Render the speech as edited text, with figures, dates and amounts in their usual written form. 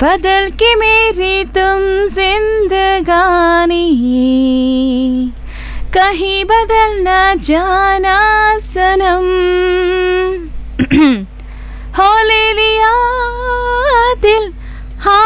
बदल के मेरी तुम जिंदगानी, कहीं बदल ना जाना सनम।